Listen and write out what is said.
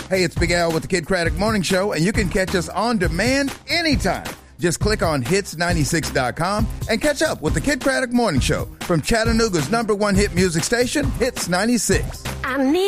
Hey, it's Big Al with the Kid Craddock Morning Show, and you can catch us on demand anytime. Just click on hits96.com and catch up with the Kid Craddock Morning Show from Chattanooga's #1 hit music station, Hits 96. I need